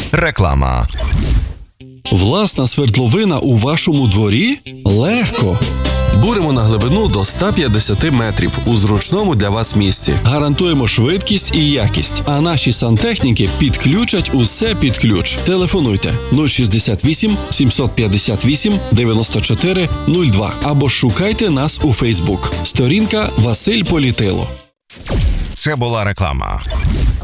Реклама. Власна свердловина у вашому дворі? Легко! Буримо на глибину до 150 метрів у зручному для вас місці. Гарантуємо швидкість і якість, а наші сантехніки підключать усе під ключ. Телефонуйте 068 758 94 02 або шукайте нас у Фейсбук. Сторінка Василь Політило. Це була реклама.